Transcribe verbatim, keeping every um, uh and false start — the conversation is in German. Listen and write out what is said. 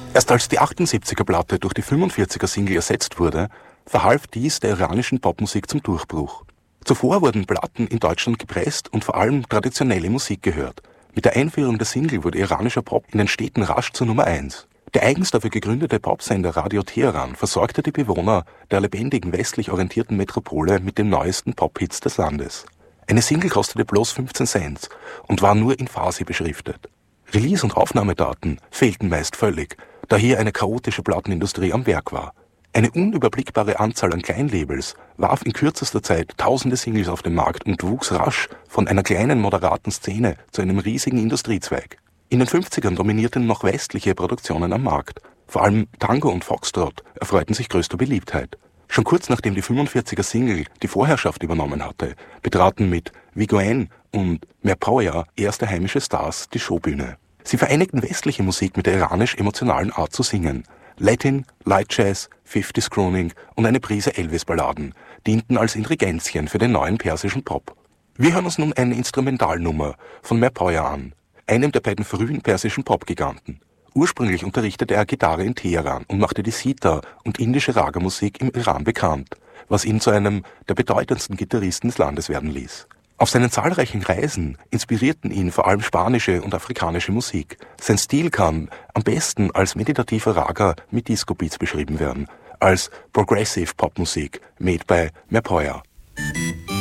Erst als die achtundsiebziger Platte durch die fünfundvierziger Single ersetzt wurde, verhalf dies der iranischen Popmusik zum Durchbruch. Zuvor wurden Platten in Deutschland gepresst und vor allem traditionelle Musik gehört. Mit der Einführung der Single wurde iranischer Pop in den Städten rasch zur Nummer eins. Der eigens dafür gegründete Popsender Radio Teheran versorgte die Bewohner der lebendigen westlich orientierten Metropole mit den neuesten Pop-Hits des Landes. Eine Single kostete bloß fünfzehn Cent und war nur in Farsi beschriftet. Release- und Aufnahmedaten fehlten meist völlig, da hier eine chaotische Plattenindustrie am Werk war. Eine unüberblickbare Anzahl an Kleinlabels warf in kürzester Zeit tausende Singles auf den Markt und wuchs rasch von einer kleinen, moderaten Szene zu einem riesigen Industriezweig. In den fünfzigern dominierten noch westliche Produktionen am Markt. Vor allem Tango und Foxtrot erfreuten sich größter Beliebtheit. Schon kurz nachdem die fünfundvierziger Single die Vorherrschaft übernommen hatte, betraten mit Vigoen und Merpoya erste heimische Stars die Showbühne. Sie vereinigten westliche Musik mit der iranisch-emotionalen Art zu singen. Latin, Light Jazz, fünfziger Crooning und eine Prise Elvis-Balladen dienten als Ingredienzien für den neuen persischen Pop. Wir hören uns nun eine Instrumentalnummer von Merpoya an, einem der beiden frühen persischen Pop-Giganten. Ursprünglich unterrichtete er Gitarre in Teheran und machte die Sitar und indische Raga-Musik im Iran bekannt, was ihn zu einem der bedeutendsten Gitarristen des Landes werden ließ. Auf seinen zahlreichen Reisen inspirierten ihn vor allem spanische und afrikanische Musik. Sein Stil kann am besten als meditativer Raga mit Disco-Beats beschrieben werden, als Progressive Popmusik made by Merpoya.